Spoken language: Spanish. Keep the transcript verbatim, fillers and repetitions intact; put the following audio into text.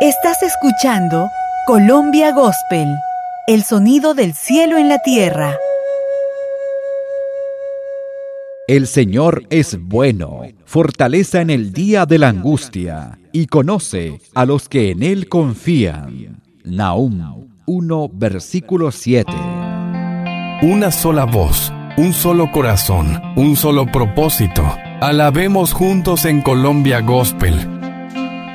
Estás escuchando Colombia Gospel, el sonido del cielo en la tierra. El Señor es bueno, fortaleza en el día de la angustia, y conoce a los que en Él confían. Nahum uno, versículo siete. Una sola voz, un solo corazón, un solo propósito. Alabemos juntos en Colombia Gospel.